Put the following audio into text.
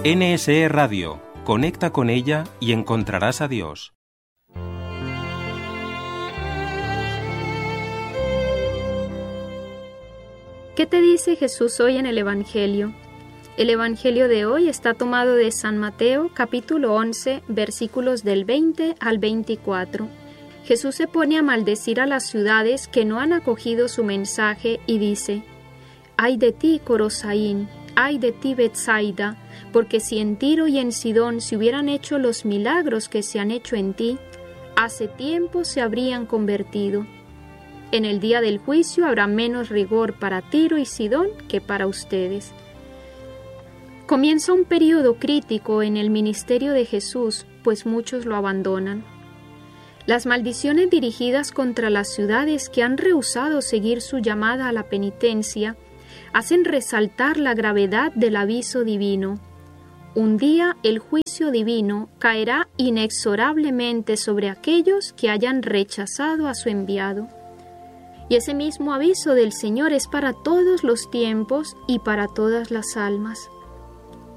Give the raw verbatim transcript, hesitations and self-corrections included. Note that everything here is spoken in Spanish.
N S E Radio. Conecta con ella y encontrarás a Dios. ¿Qué te dice Jesús hoy en el Evangelio? El Evangelio de hoy está tomado de San Mateo, capítulo once, versículos del veinte al veinticuatro. Jesús se pone a maldecir a las ciudades que no han acogido su mensaje y dice: «Ay de ti, Corosaín, ay de ti, Betsaida, porque si en Tiro y en Sidón se hubieran hecho los milagros que se han hecho en ti, hace tiempo se habrían convertido. En el día del juicio habrá menos rigor para Tiro y Sidón que para ustedes». Comienza un período crítico en el ministerio de Jesús, pues muchos lo abandonan. Las maldiciones dirigidas contra las ciudades que han rehusado seguir su llamada a la penitencia hacen resaltar la gravedad del aviso divino. Un día el juicio divino caerá inexorablemente sobre aquellos que hayan rechazado a su enviado. Y ese mismo aviso del Señor es para todos los tiempos y para todas las almas.